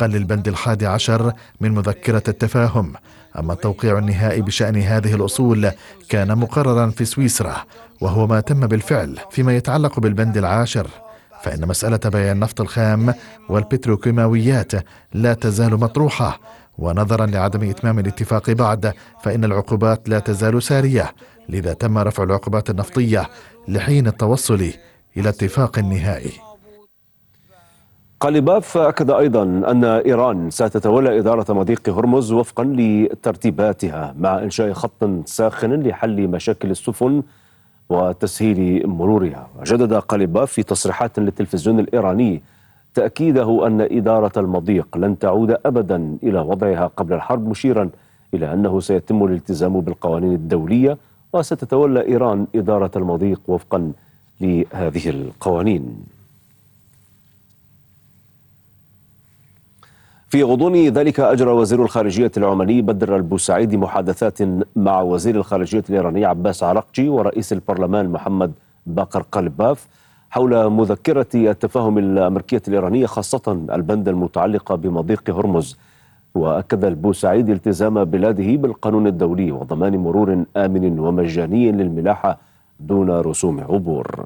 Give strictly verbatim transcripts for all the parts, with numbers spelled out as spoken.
وفقا للبند الحادي عشر من مذكرة التفاهم. أما التوقيع النهائي بشأن هذه الأصول كان مقررا في سويسرا، وهو ما تم بالفعل. فيما يتعلق بالبند العاشر، فإن مسألة بيع النفط الخام والبتروكيماويات لا تزال مطروحة، ونظرا لعدم إتمام الاتفاق بعد فإن العقوبات لا تزال سارية، لذا تم رفع العقوبات النفطية لحين التوصل إلى اتفاق نهائي. قليباف أكد أيضا أن إيران ستتولى إدارة مضيق هرمز وفقا لترتيباتها، مع إنشاء خط ساخن لحل مشاكل السفن وتسهيل مرورها. جدد قليباف في تصريحات للتلفزيون الإيراني تأكيده أن إدارة المضيق لن تعود أبدا إلى وضعها قبل الحرب، مشيرا إلى أنه سيتم الالتزام بالقوانين الدولية وستتولى إيران إدارة المضيق وفقا لهذه القوانين. في غضون ذلك أجرى وزير الخارجية العماني بدر البوسعيدي محادثات مع وزير الخارجية الإيراني عباس عراقجي ورئيس البرلمان محمد باقر قليباف حول مذكرة التفاهم الأمريكية الإيرانية، خاصة البند المتعلقة بمضيق هرمز. وأكد البوسعيدي التزام بلاده بالقانون الدولي وضمان مرور آمن ومجاني للملاحة دون رسوم عبور.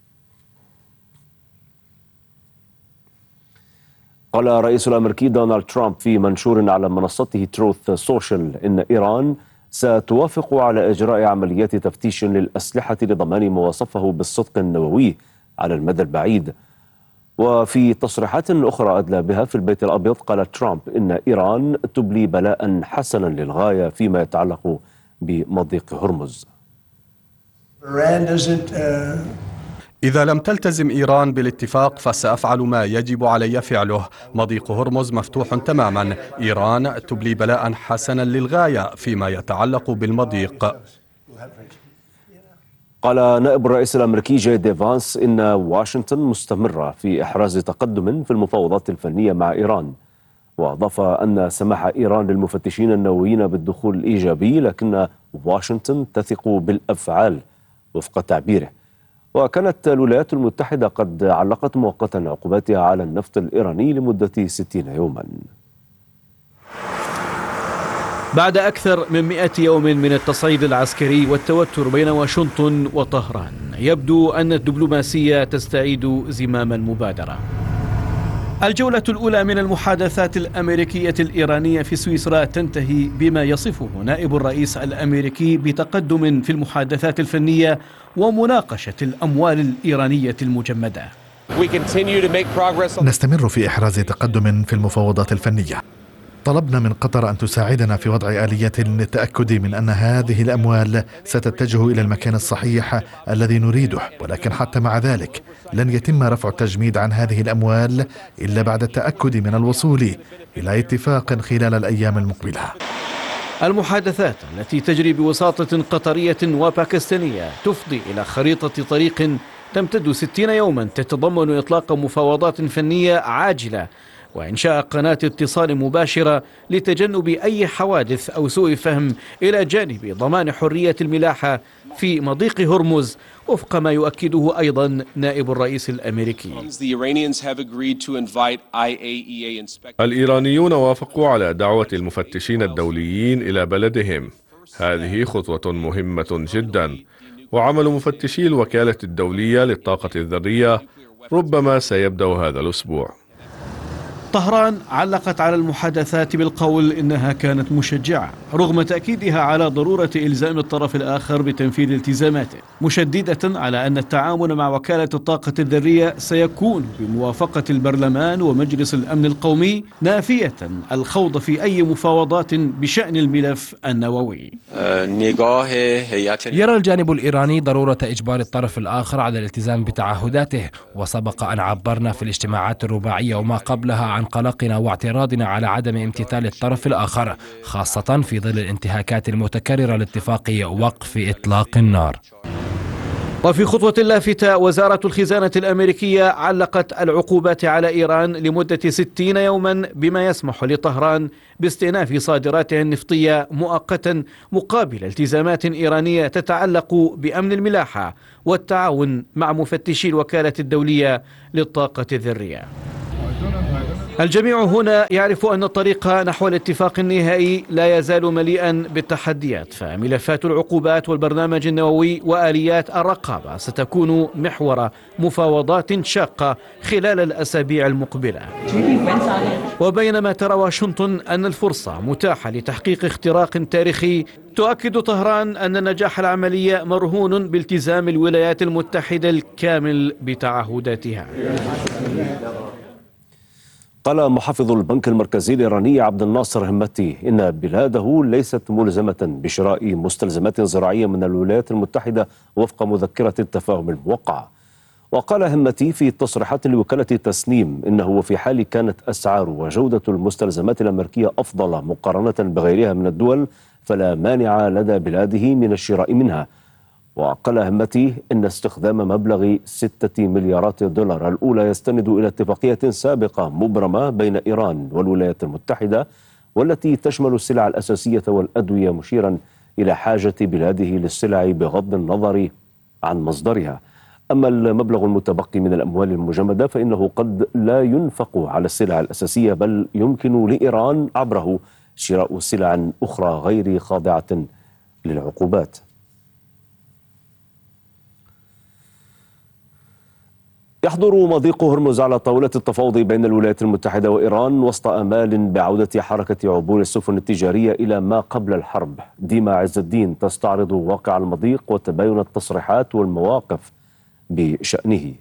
قال الرئيس الأمريكي دونالد ترامب في منشور على منصته تروث سوشيال إن إيران ستوافق على إجراء عمليات تفتيش للأسلحة لضمان ما وصفه بالصدق النووي على المدى البعيد. وفي تصريحات أخرى أدلى بها في البيت الأبيض، قال ترامب إن إيران تبلي بلاء حسنا للغاية فيما يتعلق بمضيق هرمز. إذا لم تلتزم إيران بالاتفاق فسأفعل ما يجب علي فعله. مضيق هرمز مفتوح تماما. إيران تبلي بلاء حسنا للغاية فيما يتعلق بالمضيق. قال نائب الرئيس الأمريكي جي دي فانس إن واشنطن مستمرة في إحراز تقدم في المفاوضات الفنية مع إيران، وأضاف أن سماح إيران للمفتشين النوويين بالدخول الإيجابي، لكن واشنطن تثق بالأفعال وفق تعبيره. وكانت الولايات المتحدة قد علقت مؤقتا عقوباتها على النفط الإيراني لمدة ستين يوما. بعد أكثر من مئة يوم من التصعيد العسكري والتوتر بين واشنطن وطهران، يبدو أن الدبلوماسية تستعيد زمام المبادرة. الجولة الأولى من المحادثات الأمريكية الإيرانية في سويسرا تنتهي بما يصفه نائب الرئيس الأمريكي بتقدم في المحادثات الفنية ومناقشة الأموال الإيرانية المجمدة. نستمر في إحراز تقدم في المفاوضات الفنية. طلبنا من قطر أن تساعدنا في وضع آلية للتأكد من أن هذه الأموال ستتجه إلى المكان الصحيح الذي نريده، ولكن حتى مع ذلك لن يتم رفع التجميد عن هذه الأموال إلا بعد التأكد من الوصول إلى اتفاق خلال الأيام المقبلة. المحادثات التي تجري بوساطة قطرية وباكستانية تفضي إلى خريطة طريق تمتد ستين يوما تتضمن إطلاق مفاوضات فنية عاجلة وإنشاء قناة اتصال مباشرة لتجنب أي حوادث أو سوء فهم، إلى جانب ضمان حرية الملاحة في مضيق هرمز وفق ما يؤكده أيضا نائب الرئيس الأمريكي. الإيرانيون وافقوا على دعوة المفتشين الدوليين إلى بلدهم. هذه خطوة مهمة جدا، وعمل مفتشي الوكالة الدولية للطاقة الذرية ربما سيبدأ هذا الأسبوع. طهران علقت على المحادثات بالقول إنها كانت مشجعة رغم تأكيدها على ضرورة إلزام الطرف الآخر بتنفيذ التزاماته، مشددة على أن التعاون مع وكالة الطاقة الذرية سيكون بموافقة البرلمان ومجلس الأمن القومي، نافية الخوض في أي مفاوضات بشأن الملف النووي. يرى الجانب الإيراني ضرورة إجبار الطرف الآخر على الالتزام بتعهداته، وسبق أن عبرنا في الاجتماعات الرباعية وما قبلها عن قلقنا واعتراضنا على عدم امتثال الطرف الآخر، خاصة في ظل الانتهاكات المتكررة لاتفاق وقف إطلاق النار. وفي خطوة لافتة، وزارة الخزانة الأمريكية علقت العقوبات على إيران لمدة ستين يوما بما يسمح لطهران باستئناف صادراتها النفطية مؤقتا مقابل التزامات إيرانية تتعلق بأمن الملاحة والتعاون مع مفتشي الوكالة الدولية للطاقة الذرية. الجميع هنا يعرف أن الطريق نحو الاتفاق النهائي لا يزال مليئا بالتحديات، فملفات العقوبات والبرنامج النووي وآليات الرقابة ستكون محور مفاوضات شاقة خلال الأسابيع المقبلة. وبينما ترى واشنطن أن الفرصة متاحة لتحقيق اختراق تاريخي، تؤكد طهران أن النجاح العملية مرهون بالتزام الولايات المتحدة الكامل بتعهداتها. قال محافظ البنك المركزي الإيراني عبد الناصر همتي إن بلاده ليست ملزمة بشراء مستلزمات زراعية من الولايات المتحدة وفق مذكرة التفاهم الموقعة. وقال همتي في تصريحات لوكالة تسنيم إنه في حال كانت أسعار وجودة المستلزمات الأمريكية أفضل مقارنة بغيرها من الدول فلا مانع لدى بلاده من الشراء منها. وقال همتي إن استخدام مبلغ ستة مليارات دولار الأولى يستند إلى اتفاقية سابقة مبرمة بين إيران والولايات المتحدة والتي تشمل السلع الأساسية والأدوية، مشيرا إلى حاجة بلاده للسلع بغض النظر عن مصدرها. أما المبلغ المتبقي من الأموال المجمدة فإنه قد لا ينفق على السلع الأساسية، بل يمكن لإيران عبره شراء سلع أخرى غير خاضعة للعقوبات. يحضر مضيق هرمز على طاولة التفاوض بين الولايات المتحدة وإيران وسط آمال بعودة حركة عبور السفن التجارية إلى ما قبل الحرب. ديما عز الدين تستعرض واقع المضيق وتباين التصريحات والمواقف بشأنه.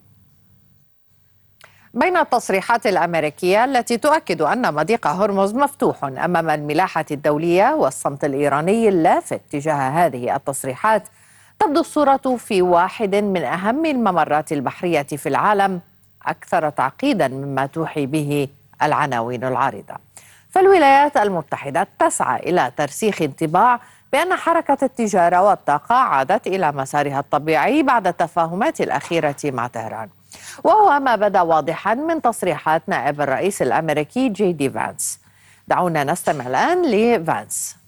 بين التصريحات الأمريكية التي تؤكد أن مضيق هرمز مفتوح أمام الملاحة الدولية والصمت الإيراني اللافت تجاه هذه التصريحات، تبدو الصورة في واحد من أهم الممرات البحرية في العالم أكثر تعقيدا مما توحي به العناوين العارضة. فالولايات المتحدة تسعى إلى ترسيخ انطباع بأن حركة التجارة والطاقة عادت إلى مسارها الطبيعي بعد التفاهمات الأخيرة مع طهران، وهو ما بدا واضحا من تصريحات نائب الرئيس الأمريكي جي دي فانس. دعونا نستمع الآن لفانس.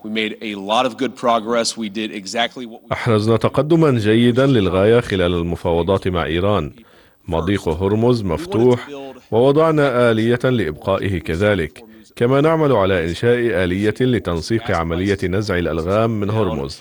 أحرزنا تقدما جيدا للغاية خلال المفاوضات مع إيران. مضيق هرمز مفتوح ووضعنا آلية لإبقائه كذلك، كما نعمل على إنشاء آلية لتنسيق عملية نزع الألغام من هرمز.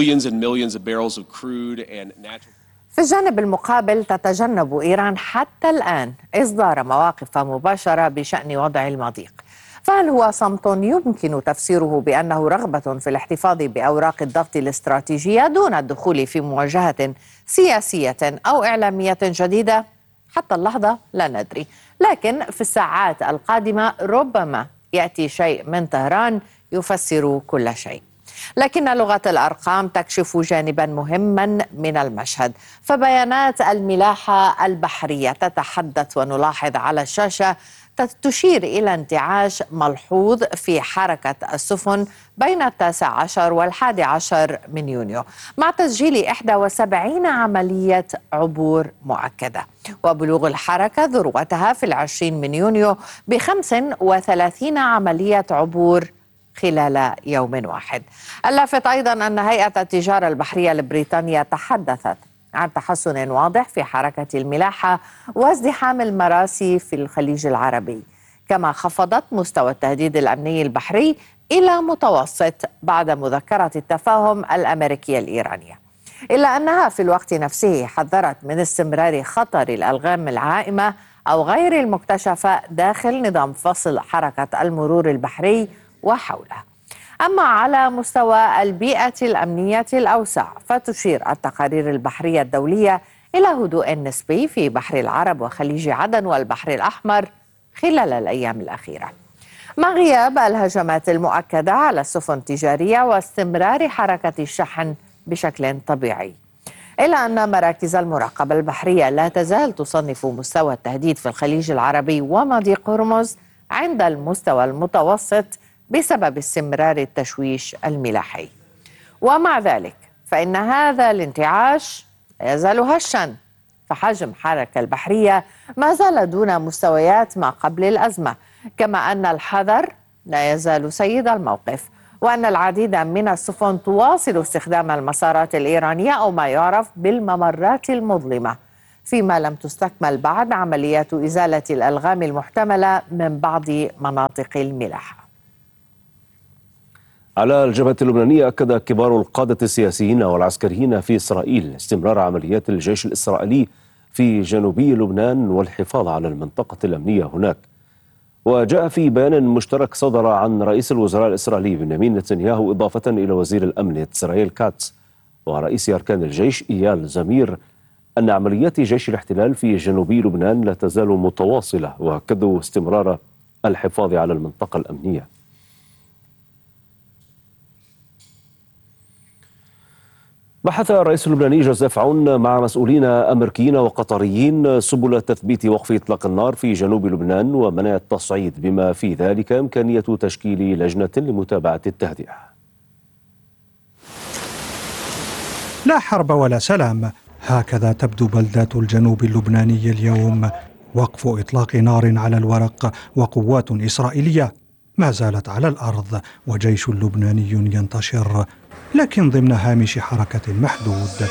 في الجانب المقابل تتجنب إيران حتى الآن إصدار مواقف مباشرة بشأن وضع المضيق، فهل هو صمت يمكن تفسيره بأنه رغبة في الاحتفاظ بأوراق الضغط الاستراتيجية دون الدخول في مواجهة سياسية أو إعلامية جديدة؟ حتى اللحظة لا ندري، لكن في الساعات القادمة ربما يأتي شيء من طهران يفسر كل شيء. لكن لغة الأرقام تكشف جانبا مهما من المشهد، فبيانات الملاحة البحرية تتحدث ونلاحظ على الشاشة تشير إلى انتعاش ملحوظ في حركة السفن بين التاسع عشر والحادي عشر من يونيو، مع تسجيل إحدى وسبعين عملية عبور مؤكدة، وبلوغ الحركة ذروتها في العشرين من يونيو بخمس وثلاثين عملية عبور خلال يوم واحد. اللافت أيضا أن هيئة التجارة البحرية البريطانية تحدثت عن تحسن واضح في حركة الملاحة وازدحام المراسي في الخليج العربي، كما خفضت مستوى التهديد الأمني البحري إلى متوسط بعد مذكرة التفاهم الأمريكية الإيرانية، إلا أنها في الوقت نفسه حذرت من استمرار خطر الألغام العائمة أو غير المكتشفة داخل نظام فصل حركة المرور البحري وحوله. أما على مستوى البيئة الأمنية الأوسع فتشير التقارير البحرية الدولية إلى هدوء نسبي في بحر العرب وخليج عدن والبحر الأحمر خلال الأيام الأخيرة، مع غياب الهجمات المؤكدة على السفن التجارية واستمرار حركة الشحن بشكل طبيعي. إلا أن مراكز المراقبة البحرية لا تزال تصنف مستوى التهديد في الخليج العربي ومضيق هرمز عند المستوى المتوسط بسبب استمرار التشويش الملاحي. ومع ذلك فإن هذا الانتعاش لا يزال هشا، فحجم الحركة البحرية ما زال دون مستويات ما قبل الأزمة، كما أن الحذر لا يزال سيد الموقف، وأن العديد من السفن تواصل استخدام المسارات الإيرانية أو ما يعرف بالممرات المظلمة فيما لم تستكمل بعد عمليات إزالة الألغام المحتملة من بعض مناطق الملاحة. على الجبهة اللبنانية أكد كبار القادة السياسيين والعسكريين في إسرائيل استمرار عمليات الجيش الإسرائيلي في جنوبي لبنان والحفاظ على المنطقة الأمنية هناك. وجاء في بيان مشترك صدر عن رئيس الوزراء الإسرائيلي بنيامين نتنياهو إضافة إلى وزير الأمن إسرائيل كاتس ورئيس أركان الجيش إيال زمير أن عمليات جيش الاحتلال في جنوبي لبنان لا تزال متواصلة، وأكدوا استمرار الحفاظ على المنطقة الأمنية. بحث الرئيس اللبناني جوزيف عون مع مسؤولين أمريكيين وقطريين سبل تثبيت وقف إطلاق النار في جنوب لبنان ومنع التصعيد، بما في ذلك إمكانية تشكيل لجنة لمتابعة التهدئة. لا حرب ولا سلام، هكذا تبدو بلدات الجنوب اللبناني اليوم. وقف إطلاق نار على الورق وقوات إسرائيلية ما زالت على الأرض، وجيش لبناني ينتشر لكن ضمن هامش حركة محدود.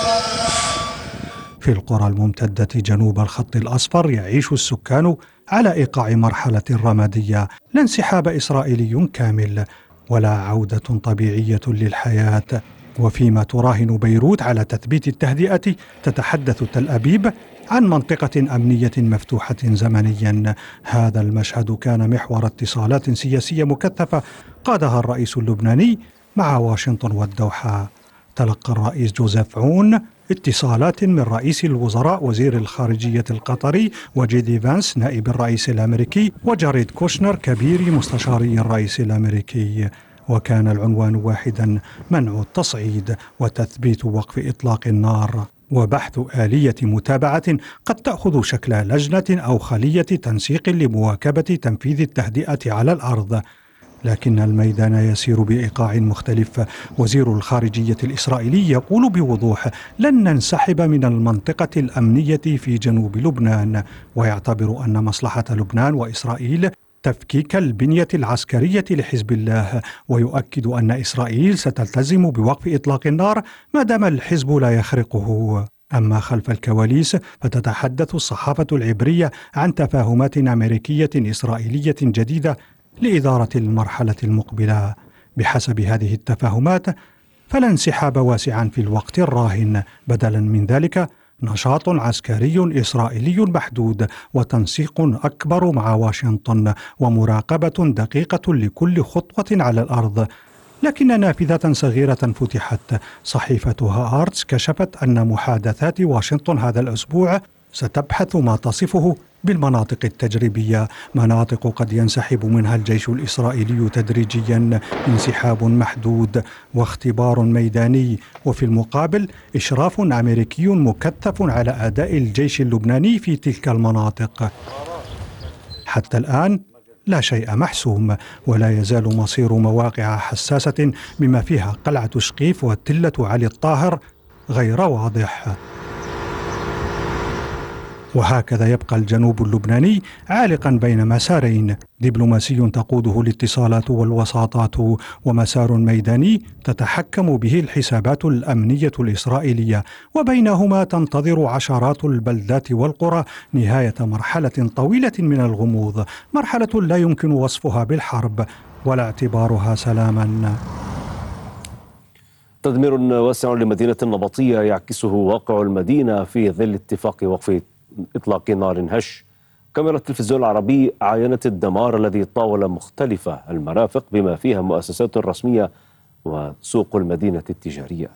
في القرى الممتدة جنوب الخط الأصفر يعيش السكان على إيقاع مرحلة رمادية، لا انسحاب إسرائيلي كامل ولا عودة طبيعية للحياة. وفيما تراهن بيروت على تثبيت التهدئة، تتحدث تل أبيب عن منطقة أمنية مفتوحة زمنيا. هذا المشهد كان محور اتصالات سياسية مكثفة قادها الرئيس اللبناني مع واشنطن والدوحة. تلقى الرئيس جوزيف عون اتصالات من رئيس الوزراء وزير الخارجية القطري وجيدي فانس نائب الرئيس الأمريكي وجاريد كوشنر كبير مستشاري الرئيس الأمريكي، وكان العنوان واحدا: منع التصعيد وتثبيت وقف إطلاق النار وبحث آلية متابعة قد تأخذ شكل لجنة أو خلية تنسيق لمواكبة تنفيذ التهدئة على الأرض. لكن الميدان يسير بإيقاع مختلف. وزير الخارجية الإسرائيلي يقول بوضوح: لن ننسحب من المنطقة الأمنية في جنوب لبنان، ويعتبر أن مصلحة لبنان وإسرائيل تفكيك البنية العسكرية لحزب الله، ويؤكد أن إسرائيل ستلتزم بوقف إطلاق النار ما دام الحزب لا يخرقه. أما خلف الكواليس فتتحدث الصحافة العبرية عن تفاهمات أمريكية إسرائيلية جديدة لإدارة المرحلة المقبلة. بحسب هذه التفاهمات فلا انسحاب واسعا في الوقت الراهن، بدلا من ذلك نشاط عسكري إسرائيلي محدود وتنسيق أكبر مع واشنطن ومراقبة دقيقة لكل خطوة على الأرض. لكن نافذة صغيرة فتحت. صحيفتها آرتس كشفت أن محادثات واشنطن هذا الأسبوع ستبحث ما تصفه بالمناطق التجريبية، مناطق قد ينسحب منها الجيش الإسرائيلي تدريجيا، انسحاب محدود واختبار ميداني، وفي المقابل إشراف أمريكي مكثف على أداء الجيش اللبناني في تلك المناطق. حتى الآن لا شيء محسوم، ولا يزال مصير مواقع حساسة بما فيها قلعة شقيف وتلة علي الطاهر غير واضح. وهكذا يبقى الجنوب اللبناني عالقا بين مسارين: دبلوماسي تقوده الاتصالات والوساطات، ومسار ميداني تتحكم به الحسابات الأمنية الإسرائيلية، وبينهما تنتظر عشرات البلدات والقرى نهاية مرحلة طويلة من الغموض، مرحلة لا يمكن وصفها بالحرب ولا اعتبارها سلاما. تدمير واسع لمدينة النبطية يعكسه واقع المدينة في ظل اتفاق وقف إطلاق نار هش. كاميرا التلفزيون العربي عاينت الدمار الذي طاول مختلف المرافق بما فيها مؤسسات رسمية وسوق المدينة التجارية.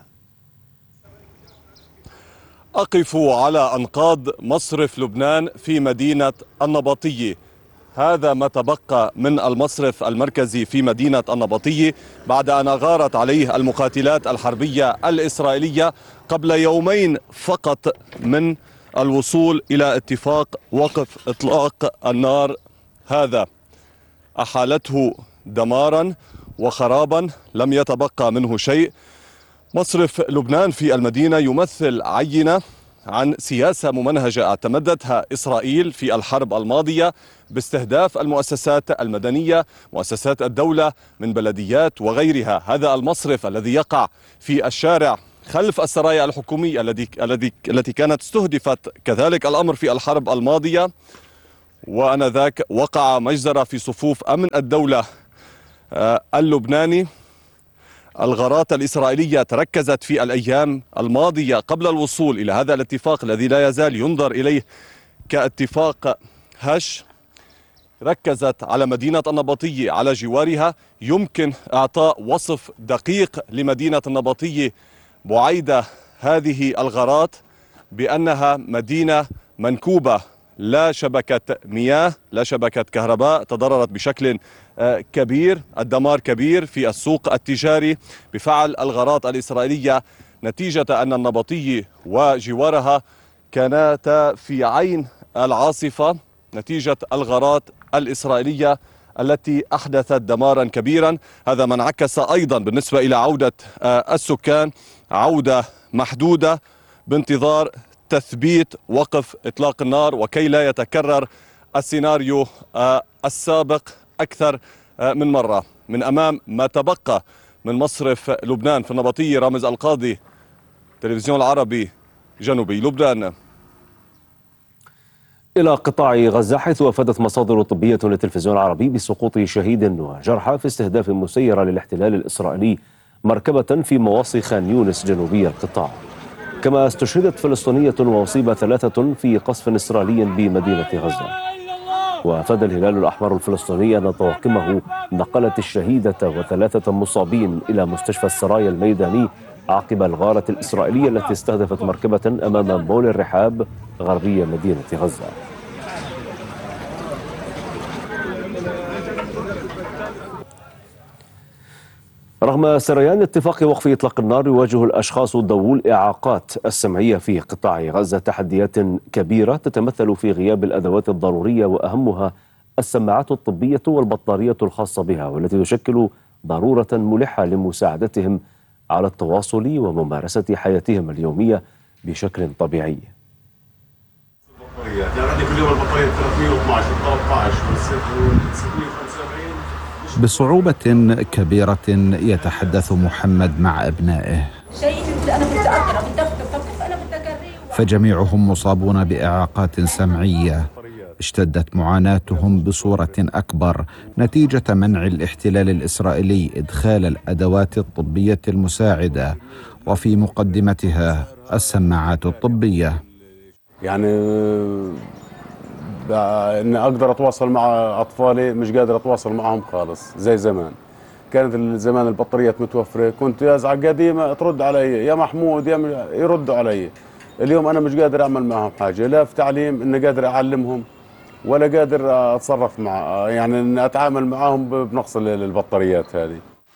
أقف على أنقاض مصرف لبنان في مدينة النبطية. هذا ما تبقى من المصرف المركزي في مدينة النبطية بعد أن أغارت عليه المقاتلات الحربية الإسرائيلية قبل يومين فقط من الوصول إلى اتفاق وقف إطلاق النار. هذا أحالته دمارا وخرابا، لم يتبقى منه شيء. مصرف لبنان في المدينة يمثل عينة عن سياسة ممنهجة اعتمدتها إسرائيل في الحرب الماضية باستهداف المؤسسات المدنية، مؤسسات الدولة من بلديات وغيرها. هذا المصرف الذي يقع في الشارع خلف السرايا الحكومية الذي الذي التي كانت استهدفت كذلك الأمر في الحرب الماضية، وآنذاك وقع مجزرة في صفوف أمن الدولة اللبناني. الغارات الإسرائيلية تركزت في الأيام الماضية قبل الوصول إلى هذا الاتفاق الذي لا يزال ينظر إليه كاتفاق هش. ركزت على مدينة النبطية على جوارها. يمكن إعطاء وصف دقيق لمدينة النبطية بعيدة هذه الغارات بأنها مدينة منكوبة، لا شبكة مياه لا شبكة كهرباء، تضررت بشكل كبير، الدمار كبير في السوق التجاري بفعل الغارات الإسرائيلية، نتيجة أن النبطية وجوارها كانتا في عين العاصفة نتيجة الغارات الإسرائيلية التي أحدثت دمارا كبيرا. هذا ما انعكس أيضا بالنسبة إلى عودة السكان، عودة محدودة بانتظار تثبيت وقف إطلاق النار وكي لا يتكرر السيناريو السابق أكثر من مرة. من أمام ما تبقى من مصرف لبنان في النبطية، رامز القاضي، تلفزيون العربي، جنوبي لبنان. إلى قطاع غزة، حيث أفادت مصادر طبية للتلفزيون العربي بسقوط شهيد وجرحى في استهداف مسيرة للاحتلال الإسرائيلي مركبة في مواصي خان يونس جنوبي القطاع. كما استشهدت فلسطينية وأصيب ثلاثة في قصف إسرائيلي بمدينة غزة. وأفاد الهلال الأحمر الفلسطيني أن طواقمه نقلت الشهيدة وثلاثة مصابين إلى مستشفى السرايا الميداني عقب الغارة الإسرائيلية التي استهدفت مركبة أمام مول الرحاب غربية مدينة غزة. رغم سريان اتفاق وقف إطلاق النار، يواجه الأشخاص ذوو الإعاقات السمعية في قطاع غزة تحديات كبيرة تتمثل في غياب الأدوات الضرورية، وأهمها السماعات الطبية والبطارية الخاصة بها، والتي تشكل ضرورة ملحة لمساعدتهم على التواصل وممارسة حياتهم اليومية بشكل طبيعي. يعني عندي كل يوم البطارية ثلاثمئة واثناشر ثلاثة عشر ستمئة وخمسة وسبعين. بصعوبة كبيرة يتحدث محمد مع أبنائه، فجميعهم مصابون بإعاقات سمعية. اشتدت معاناتهم بصورة أكبر نتيجة منع الاحتلال الإسرائيلي إدخال الأدوات الطبية المساعدة، وفي مقدمتها السماعات الطبية. يعني اني اقدر اتواصل مع اطفالي مش قادر اتواصل معهم خالص زي زمان. كانت زمان البطاريات متوفره، كنت ازعج قديمه ترد علي يا محمود يا يردوا علي. اليوم انا مش قادر اعمل معهم حاجه، لا في تعليم اني قادر اعلمهم ولا قادر اتصرف مع يعني اني اتعامل معهم بنقص البطاريات هذه.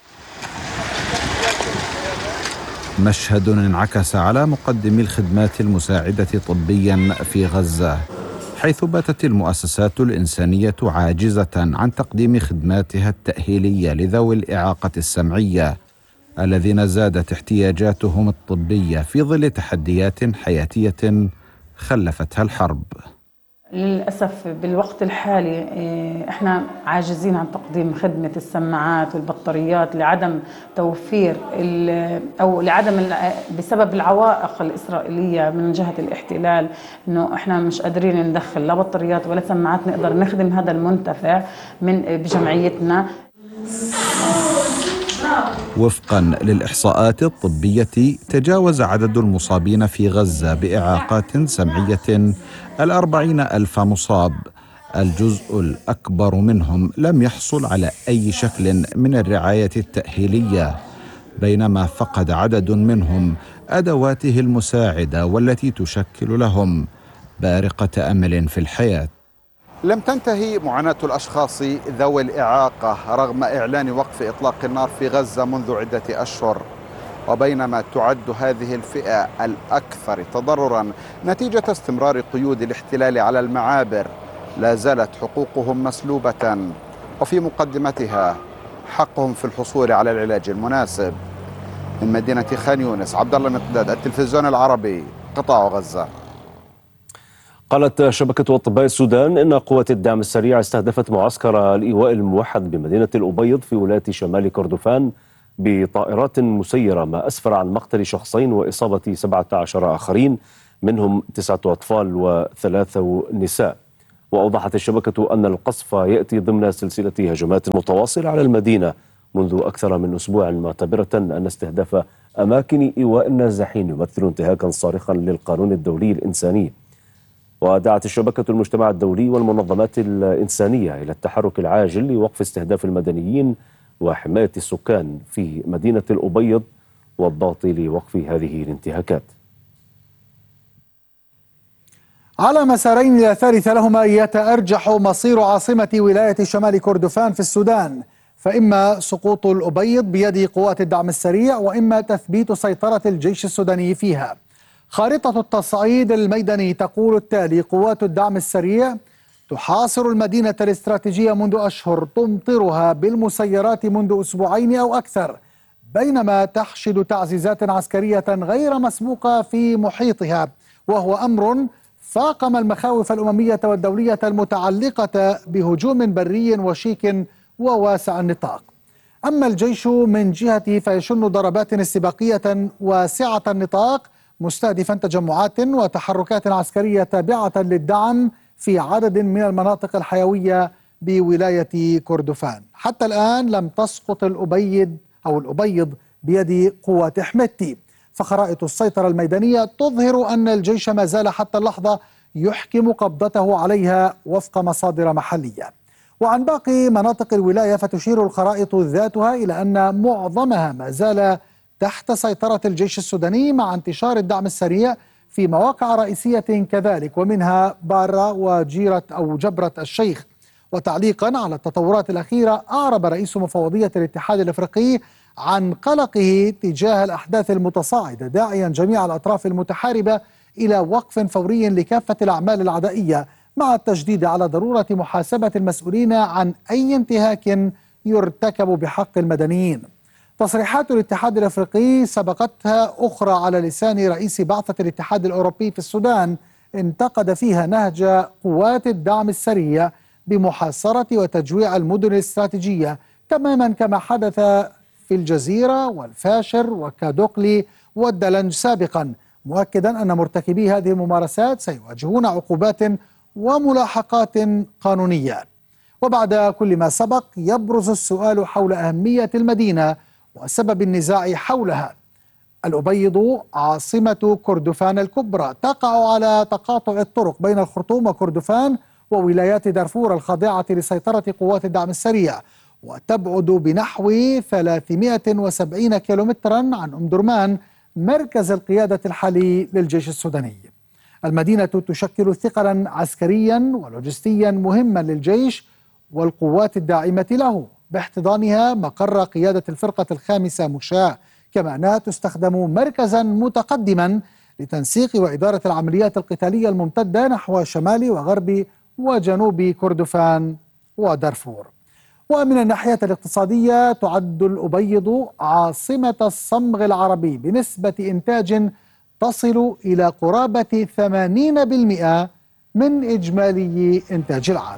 مشهد انعكس على مقدمي الخدمات المساعدة طبيا في غزة، حيث باتت المؤسسات الإنسانية عاجزة عن تقديم خدماتها التأهيلية لذوي الإعاقة السمعية الذين زادت احتياجاتهم الطبية في ظل تحديات حياتية خلفتها الحرب. للأسف بالوقت الحالي احنا عاجزين عن تقديم خدمة السماعات والبطاريات لعدم توفير أو لعدم بسبب العوائق الإسرائيلية من جهة الاحتلال، إنه احنا مش قادرين ندخل لا بطاريات ولا سماعات نقدر نخدم هذا المنتفع من بجمعيتنا. وفقا للإحصاءات الطبية، تجاوز عدد المصابين في غزة بإعاقات سمعية الأربعين ألف مصاب. الجزء الأكبر منهم لم يحصل على أي شكل من الرعاية التأهيلية، بينما فقد عدد منهم أدواته المساعدة والتي تشكل لهم بارقة أمل في الحياة. لم تنتهي معاناة الأشخاص ذوي الإعاقة رغم إعلان وقف إطلاق النار في غزة منذ عدة أشهر، وبينما تعد هذه الفئة الأكثر تضرراً نتيجة استمرار قيود الاحتلال على المعابر، لا زالت حقوقهم مسلوبة، وفي مقدمتها حقهم في الحصول على العلاج المناسب. من مدينة خان يونس، عبد الله مقداد، التلفزيون العربي، قطاع غزة. قالت شبكة أطباء السودان إن قوات الدعم السريع استهدفت معسكر الإيواء الموحد بمدينة الأبيض في ولاية شمال كردفان بطائرات مسيرة، ما أسفر عن مقتل شخصين وإصابة سبعة عشر آخرين منهم تسعة أطفال وثلاث نساء. وأوضحت الشبكة أن القصف يأتي ضمن سلسلة هجمات متواصلة على المدينة منذ أكثر من أسبوع، معتبرة أن استهداف أماكن إيواء النازحين يمثل انتهاكا صارخا للقانون الدولي الإنساني. ودعت الشبكة المجتمع الدولي والمنظمات الإنسانية إلى التحرك العاجل لوقف استهداف المدنيين وحماية السكان في مدينة الأبيض والضغط لوقف هذه الانتهاكات. على مسارين لا ثالث لهما يتأرجح مصير عاصمة ولاية شمال كردفان في السودان، فإما سقوط الأبيض بيد قوات الدعم السريع وإما تثبيت سيطرة الجيش السوداني فيها. خارطة التصعيد الميداني تقول التالي: قوات الدعم السريع تحاصر المدينة الاستراتيجية منذ أشهر، تمطرها بالمسيرات منذ أسبوعين أو أكثر، بينما تحشد تعزيزات عسكرية غير مسبوقة في محيطها، وهو أمر فاقم المخاوف الأممية والدولية المتعلقة بهجوم بري وشيك وواسع النطاق. أما الجيش من جهته فيشن ضربات استباقية واسعة النطاق مستهدفا تجمعات وتحركات عسكرية تابعة للدعم في عدد من المناطق الحيوية بولاية كردفان. حتى الآن لم تسقط الأبيض أو الأبيض بيد قوات حميدتي، فخرائط السيطرة الميدانية تظهر أن الجيش ما زال حتى اللحظة يحكم قبضته عليها وفق مصادر محلية. وعن باقي مناطق الولاية فتشير الخرائط ذاتها إلى أن معظمها ما زال تحت سيطرة الجيش السوداني، مع انتشار الدعم السريع في مواقع رئيسية كذلك، ومنها بارا وجيرة أو جبرة الشيخ. وتعليقا على التطورات الأخيرة، أعرب رئيس مفوضية الاتحاد الأفريقي عن قلقه تجاه الأحداث المتصاعدة، داعيا جميع الأطراف المتحاربة إلى وقف فوري لكافة الأعمال العدائية، مع التشديد على ضرورة محاسبة المسؤولين عن أي انتهاك يرتكب بحق المدنيين. تصريحات الاتحاد الأفريقي سبقتها أخرى على لسان رئيس بعثة الاتحاد الأوروبي في السودان، انتقد فيها نهج قوات الدعم السريع بمحاصرة وتجويع المدن الاستراتيجية، تماما كما حدث في الجزيرة والفاشر وكادوقلي والدلنج سابقا، مؤكدا أن مرتكبي هذه الممارسات سيواجهون عقوبات وملاحقات قانونية. وبعد كل ما سبق يبرز السؤال حول أهمية المدينة وسبب النزاع حولها. الأبيض عاصمة كردفان الكبرى، تقع على تقاطع الطرق بين الخرطوم وكردفان وولايات دارفور الخاضعة لسيطرة قوات الدعم السريع، وتبعد بنحو ثلاثمائة وسبعين كيلومترا عن أم درمان مركز القيادة الحالي للجيش السوداني. المدينة تشكل ثقلا عسكريا ولوجستيا مهما للجيش والقوات الداعمة له، باحتضانها مقر قيادة الفرقة الخامسة مشاة، كما أنها تستخدم مركزا متقدما لتنسيق وإدارة العمليات القتالية الممتدة نحو شمال وغرب وجنوب كردفان ودارفور. ومن الناحية الاقتصادية تعد الأبيض عاصمة الصمغ العربي بنسبة إنتاج تصل إلى قرابة ثمانين بالمئة من إجمالي إنتاج العالم.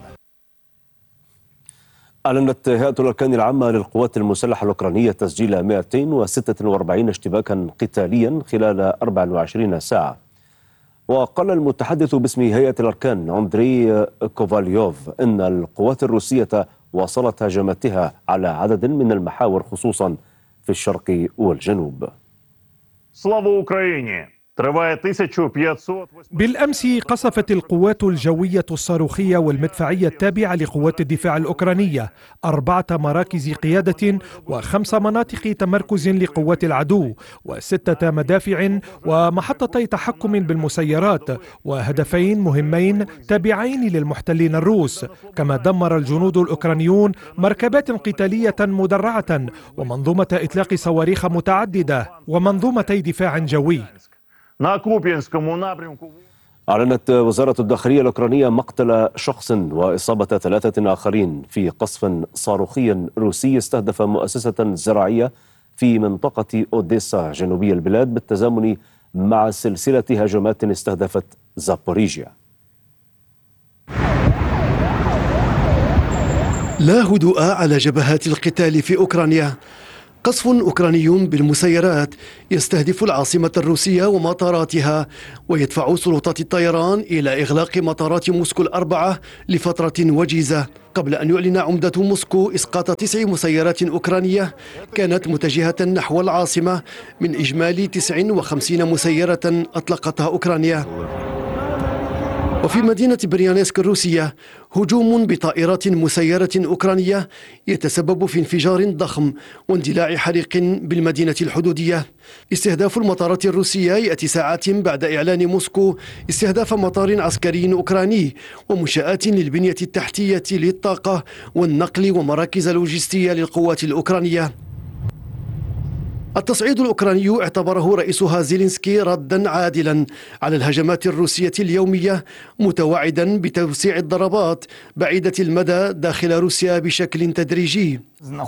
أعلنت هيئة الأركان العامة للقوات المسلحة الأوكرانية تسجيل مئتين وستة وأربعين اشتباكا قتاليا خلال أربع وعشرين ساعة. وقال المتحدث باسم هيئة الأركان أندري كوفاليوف إن القوات الروسية واصلت هجماتها على عدد من المحاور خصوصا في الشرق والجنوب. Слава Україні! Триває тисяча п'ятсот. بالأمس قصفت القوات الجوية الصاروخية والمدفعية التابعة لقوات الدفاع الأوكرانية أربعة مراكز قيادة وخمس مناطق تمركز لقوات العدو وستة مدافع ومحطتي تحكم بالمسيرات وهدفين مهمين تابعين للمحتلين الروس. كما دمر الجنود الأوكرانيون مركبات قتالية مدرعة ومنظومة إطلاق صواريخ متعددة ومنظومتي دفاع جوي. أعلنت وزارة الداخلية الأوكرانية مقتل شخص وإصابة ثلاثة آخرين في قصف صاروخي روسي استهدف مؤسسة زراعية في منطقة أوديسا جنوبي البلاد، بالتزامن مع سلسلة هجمات استهدفت زابوريجيا. لا هدوء على جبهات القتال في أوكرانيا. قصف أوكراني بالمسيرات يستهدف العاصمة الروسية ومطاراتها، ويدفع سلطات الطيران إلى إغلاق مطارات موسكو الأربعة لفترة وجيزة، قبل أن يعلن عمدة موسكو إسقاط تسع مسيرات أوكرانية كانت متجهة نحو العاصمة من إجمالي تسع وخمسين مسيرة أطلقتها أوكرانيا. وفي مدينة بريانسك الروسية هجوم بطائرات مسيرة أوكرانية يتسبب في انفجار ضخم واندلاع حريق بالمدينة الحدودية. استهداف المطارات الروسية يأتي ساعات بعد إعلان موسكو استهداف مطار عسكري أوكراني ومنشآت للبنية التحتية للطاقة والنقل ومراكز لوجستية للقوات الأوكرانية. التصعيد الأوكراني اعتبره رئيسها زيلينسكي ردا عادلا على الهجمات الروسية اليومية، متوعدا بتوسيع الضربات بعيدة المدى داخل روسيا بشكل تدريجي.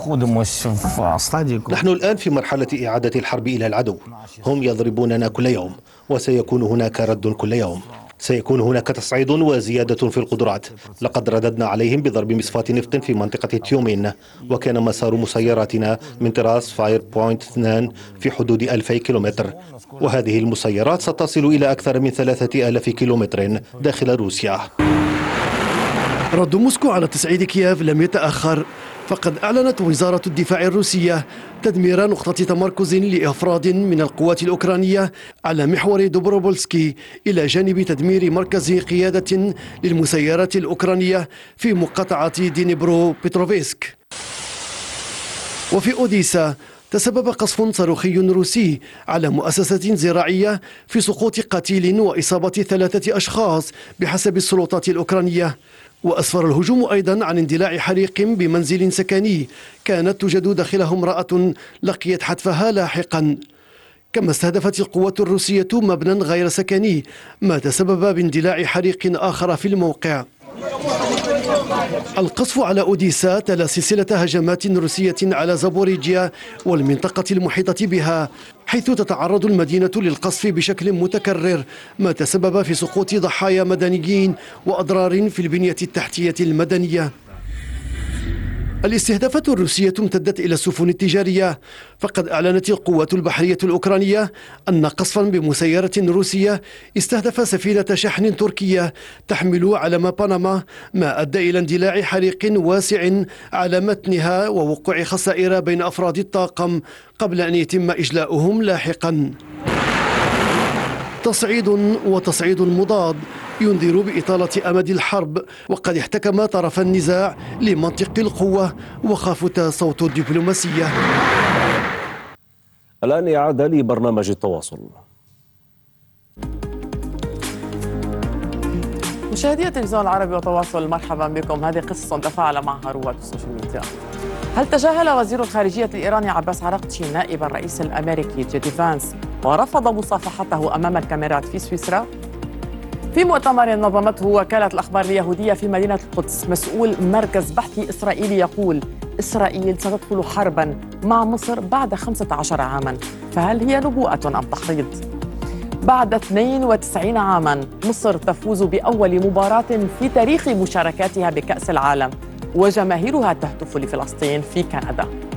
نحن الآن في مرحلة إعادة الحرب إلى العدو. هم يضربوننا كل يوم وسيكون هناك رد كل يوم. سيكون هناك تصعيد وزيادة في القدرات. لقد رددنا عليهم بضرب مصفاة نفط في منطقة تيومين، وكان مسار مسيراتنا من طراز فاير بوينت اثنين في حدود ألفي كيلومتر، وهذه المسيرات ستصل إلى أكثر من ثلاثة آلاف كيلومتر داخل روسيا. رد موسكو على تصعيد كييف لم يتأخر، فقد أعلنت وزارة الدفاع الروسية تدمير نقطة تمركز لأفراد من القوات الأوكرانية على محور دوبروبولسكي، إلى جانب تدمير مركز قيادة للمسيرات الأوكرانية في مقاطعة دينيبرو بيتروفسك. وفي أوديسا تسبب قصف صاروخي روسي على مؤسسة زراعية في سقوط قتيل وإصابة ثلاثة أشخاص بحسب السلطات الأوكرانية. وأسفر الهجوم أيضا عن اندلاع حريق بمنزل سكني كانت توجد داخله امرأة لقيت حتفها لاحقا. كما استهدفت القوات الروسية مبنى غير سكني، ما تسبب باندلاع حريق آخر في الموقع. القصف على أوديسا تلا سلسلة هجمات روسية على زابوريجيا والمنطقة المحيطة بها، حيث تتعرض المدينة للقصف بشكل متكرر، ما تسبب في سقوط ضحايا مدنيين وأضرار في البنية التحتية المدنية. الاستهدافات الروسية امتدت إلى السفن التجارية، فقد أعلنت القوات البحرية الأوكرانية أن قصفا بمسيرة روسية استهدف سفينة شحن تركية تحمل علم بنما، ما أدى إلى اندلاع حريق واسع على متنها ووقوع خسائر بين أفراد الطاقم قبل أن يتم إجلاؤهم لاحقا. تصعيد وتصعيد مضاد ينذر بإطالة أمد الحرب، وقد احتكم طرف النزاع لمنطق القوة وخافت صوت الدبلوماسية. الآن إعادة لبرنامج التواصل. مشاهدي التلفزيون العربي وتواصل، مرحبا بكم. هذه قصة تفاعل معها رواد السوشيال ميديا. هل تجاهل وزير الخارجية الإيراني عباس عراقتشي نائب الرئيس الأمريكي جيدي فانس ورفض مصافحته أمام الكاميرات في سويسرا؟ في مؤتمر نظمته وكالة الأخبار اليهودية في مدينة القدس، مسؤول مركز بحثي إسرائيلي يقول إسرائيل ستدخل حربا مع مصر بعد خمسة عشر عاما، فهل هي نبوءة أم تحريض؟ بعد اثنين وتسعين عاما مصر تفوز بأول مباراة في تاريخ مشاركاتها بكأس العالم، وجماهيرها تهتف لفلسطين في كندا.